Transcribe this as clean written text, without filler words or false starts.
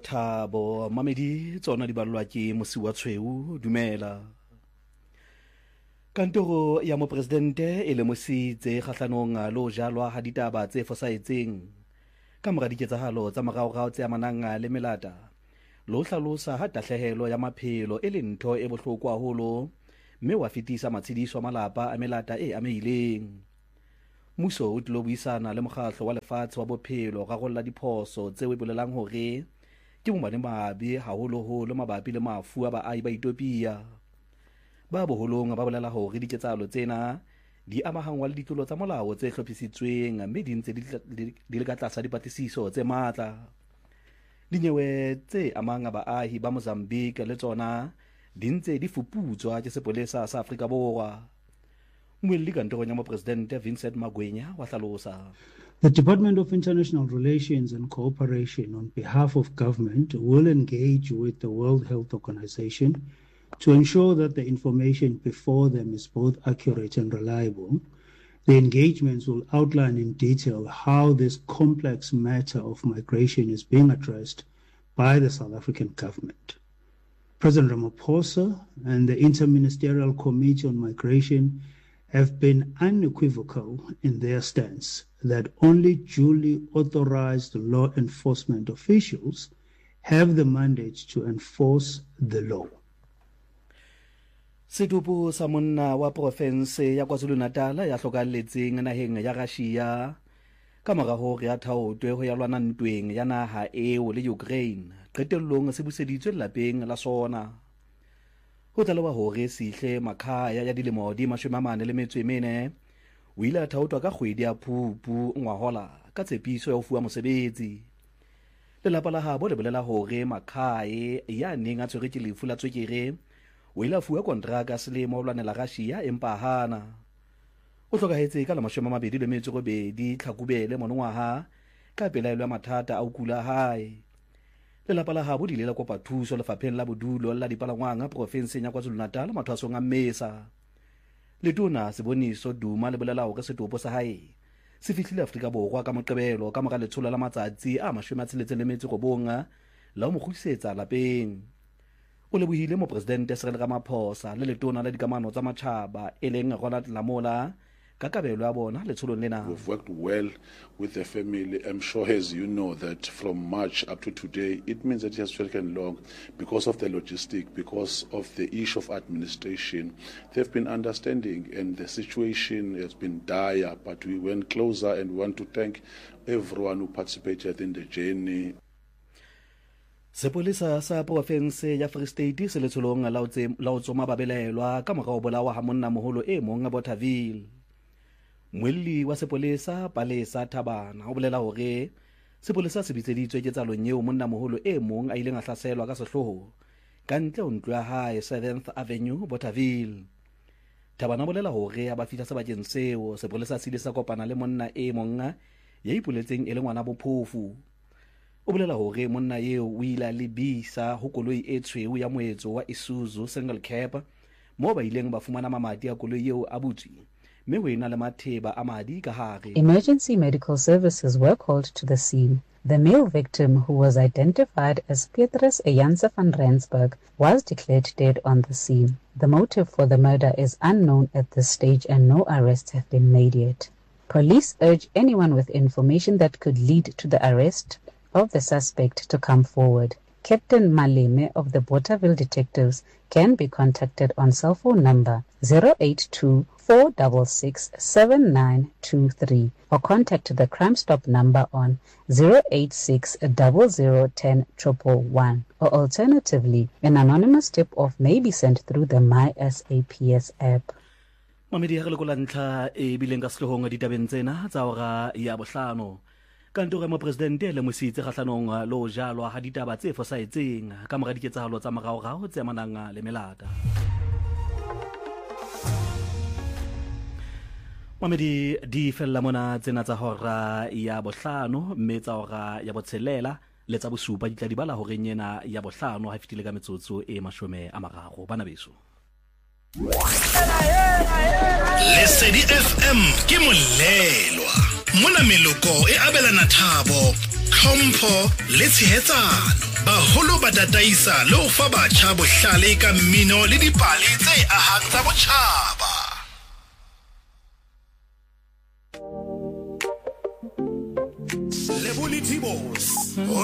Thabo Mamedi tsona di balwa ke mosi wa tshweu dumela. Kantoro ya mopresidente e lemositse kgahlanong lo jalwa ha ditaba tse fosahetseng ka mora diketsahalo tsa moraorao tse amanang le melata. Lo hlalosa ha tahlehelo ya maphelo e le ntho e bohloko haholo mme wa fetisa matshediso a malapa a melata e amehileng. Mmuso o tlo buisana le mokgatlo wa lefatshe wa bophelo rarolla diphoso tseo e bolelang hore ke bomane mabe haholoholo mabapi le mafu a baahi ba Ethiopia. Ba boholong ba bolela hore diketsahalo tsena di amahangwa le ditlolo tsa molao tse hlophisitsweng mme di ntse di le ka tlasa dipatlisiso tse matla. Dinyewe tse amang baahi ba Mozambique le tsona di ntse di fuputswa ke sepolesa sa Afrika Borwa. Moelli kantorong ya mopresidente Vincent Magwenya wa hlalosa. The Department of International Relations and Cooperation on behalf of government will engage with the World Health Organization to ensure that the information before them is both accurate and reliable. The engagements will outline in detail how this complex matter of migration is being addressed by the South African government. President Ramaphosa and the Interministerial Committee on Migration have been unequivocal in their stance that only duly authorized law enforcement officials have the mandate to enforce the law. Setupu sa monna wa province ya KwaZulu-Natal ya hlokalletseng naheng ya Russia ka mora hore ya thaotwe ho ya lwana ntweng ya naha eo le Ukraine qetellong se buseditswe lapeng la sona. Ho tlalewa hore Sihle Makhaya ya dilemo di 44 o ile a thaotwa ka kgwedi ya Phupu ngwahola ka tshepiso ya ho fuwa mosebetsi. Lelapa la habo le bolela hore Makhaya ya neng a tshwere ke lefu la tswekere o ile a fuwa kontraka selemo ho lwanela Russia empa hana. O hlokahetse ka la 28 Tlhakubele monongwaha ka pelaelo ya mathata a kula hae. Lelapa la habo di ile la kopa thuso lefapheng la bodulo la dipalangwang provinseng ya KwaZulu-Natal mathwasong a Mmesa. Letona Seboniso Duma le bolela hore setopo sa hae se fihlile Afrika Borwa ka Moqebelo ka mora letsholo la matsatsi a 69 la ho mo kgutlisetsa lapeng. O lebohile mopresidente Cyril Ramaphosa le letona la dikamano tsa matjhaba e leng Ronald Lamola ka kabelo ya bona letsholong lena. We've worked well with the family. I'm sure, as you know, that from March up to today, it means that it has taken long because of the logistic, because of the issue of administration. They've been understanding and the situation has been dire, but we went closer and we want to thank everyone who participated in the journey. Sepolesa sa province ya Free State se letsholong la o tsoma babelaelwa ka mora ho bolawa ha monna moholo e mong a Bothaville. Moelli wa sepolesa Palesa Thabana o bolela hore sepolesa se bitseditswe ke tsalong eo monna moholo e mong a ileng a hlaselwa ka sehloho ka ntle ho ntlo ya hae 7th Avenue Bothaville. Thabana o bolela hore a ba fihla sebakeng seo sepolesa se ile sa kopana le monna e mong ya ipoletseng e le ngwana bophofu. O bolela hore monna eo o ile a lebisa ho koloi e tshweu ya moetso wa Isuzu single cab moo ba ileng ba fumana mamati a koloi eo a butswi. Emergency medical services were called to the scene. The male victim, who was identified as Petrus Ejanse van Rensburg, was declared dead on the scene. The motive for the murder is unknown at this stage and no arrests have been made yet. Police urge anyone with information that could lead to the arrest of the suspect to come forward. Captain Maleme of the Bothaville Detectives can be contacted on cell phone number 082-466-7923 or contact the Crime Stop number on 086-0010-111 or alternatively, an anonymous tip-off may be sent through the MySAPS app. Mamedi ha re lekola ntlha e bileng ka sehlohong ditabeng tsena tsa hora ya bohlano. Kantoro ya mopresidente le mositse kgahlanong lo jalwa ha ditaba tse fosahetseng ka mora diketsahalo tsa moraorao tse amanang le melata. Mamedi di fella mona tsena tsa hora ya bohlano mme tsa hora ya botshelela le tsa bosupa di tla di bala hore nyena ya bohlano ha fitile ka metsotso e 30 bana beso. Lesedi FM ke molelwa mona meloko e abelana thabo tlhompho le tshehetsano. Baholo ba tataisa le ho fa batjha bohlale ka mmino le dipale tse ahang tsa botjhaba. Lebuli Tibos.